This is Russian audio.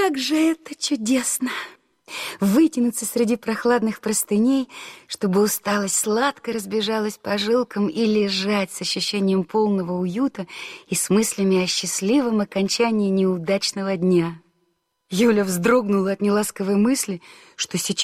Как же это чудесно! Вытянуться среди прохладных простыней, чтобы усталость сладко разбежалась по жилкам, и лежать с ощущением полного уюта и с мыслями о счастливом окончании неудачного дня. Юля вздрогнула от неласковой мысли, что сейчас